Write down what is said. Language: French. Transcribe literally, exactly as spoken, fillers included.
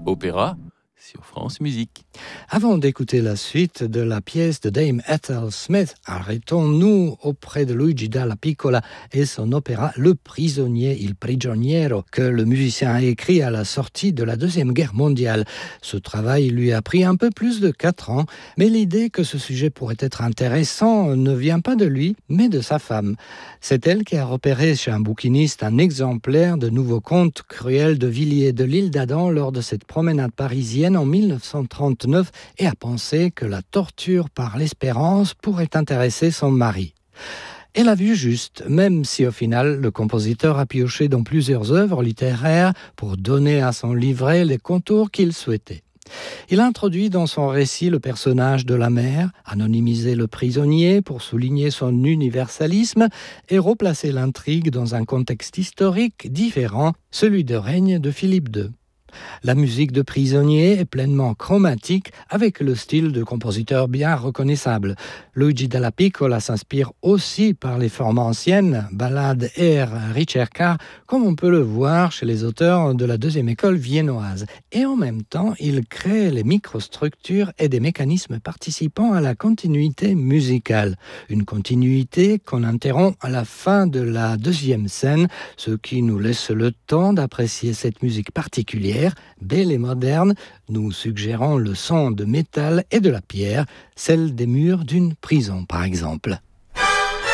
opéra sur France Musique. Avant d'écouter la suite de la pièce de Dame Ethel Smith, arrêtons-nous auprès de Luigi Dalla Piccola et son opéra Le Prisonnier, Il Prigioniero, que le musicien a écrit à la sortie de la Deuxième Guerre mondiale. Ce travail lui a pris un peu plus de quatre ans, mais l'idée que ce sujet pourrait être intéressant ne vient pas de lui, mais de sa femme. C'est elle qui a repéré chez un bouquiniste un exemplaire de Nouveaux Contes cruels de Villiers de l'Île d'Adam lors de cette promenade parisienne en dix-neuf cent trente-neuf et a pensé que la torture par l'espérance pourrait intéresser son mari. Elle a vu juste, même si au final le compositeur a pioché dans plusieurs œuvres littéraires pour donner à son livret les contours qu'il souhaitait. Il a introduit dans son récit le personnage de la mère, anonymisé le prisonnier pour souligner son universalisme et replacer l'intrigue dans un contexte historique différent, celui de règne de Philippe deux. La musique de Prisonnier est pleinement chromatique avec le style de compositeur bien reconnaissable. Luigi Dalla Piccola s'inspire aussi par les formes anciennes, ballades, airs, ricercar, comme on peut le voir chez les auteurs de la deuxième école viennoise. Et en même temps, il crée les microstructures et des mécanismes participant à la continuité musicale. Une continuité qu'on interrompt à la fin de la deuxième scène, ce qui nous laisse le temps d'apprécier cette musique particulière, belle et moderne, nous suggérant le son de métal et de la pierre, celle des murs d'une prison par exemple.